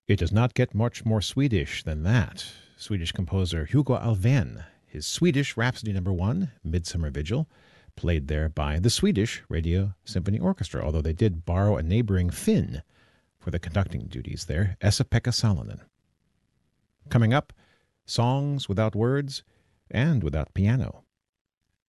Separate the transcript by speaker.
Speaker 1: It does not get much more Swedish than that. Swedish composer Hugo Alfvén, his Swedish Rhapsody No. 1, Midsummer Vigil, played there by the Swedish Radio Symphony Orchestra, although they did borrow a neighboring Finn for the conducting duties there, Esa-Pekka Salonen. Coming up, songs without words and without piano.